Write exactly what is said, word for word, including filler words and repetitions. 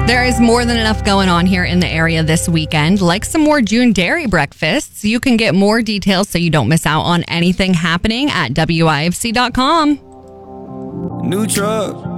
There is more than enough going on here in the area this weekend, like some more June Dairy breakfasts. You can get more details so you don't miss out on anything happening at W I F C dot com. New truck.